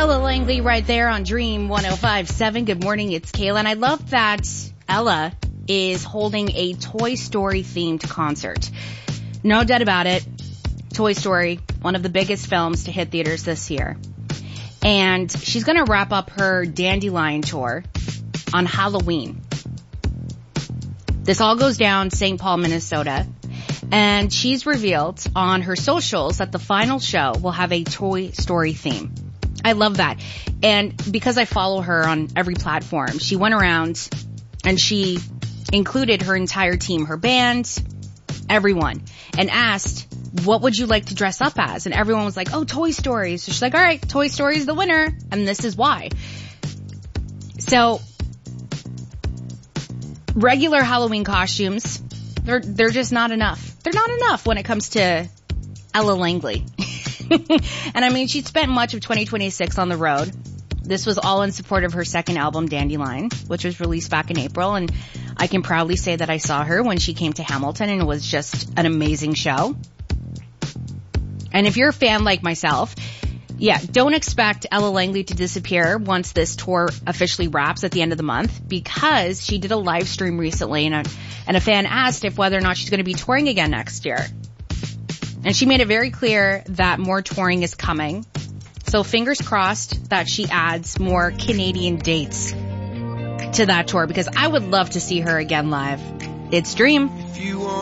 Ella Langley right there on Dream 105.7. Good morning, it's Kayla. And I love that Ella is holding a Toy Story themed concert. No doubt about it. Toy Story, one of the biggest films to hit theaters this year. And she's going to wrap up her Dandelion tour on Halloween. This all goes down St. Paul, Minnesota. And she's revealed on her socials that the final show will have a Toy Story theme. I love that. And because I follow her on every platform, she went around and she included her entire team, her band, everyone, and asked, what would you like to dress up as? And everyone was like, oh, Toy Story. So she's like, all right, Toy Story is the winner. And this is why. So regular Halloween costumes, they're just not enough. They're not enough when it comes to Ella Langley. And I mean, she spent much of 2026 on the road. This was all in support of her second album, Dandelion, which was released back in April. And I can proudly say that I saw her when she came to Hamilton, and it was just an amazing show. And if you're a fan like myself, yeah, don't expect Ella Langley to disappear once this tour officially wraps at the end of the month, because she did a live stream recently, and a fan asked if whether or not she's going to be touring again next year. And she made it very clear that more touring is coming. So fingers crossed that she adds more Canadian dates to that tour, because I would love to see her again live. It's Dream.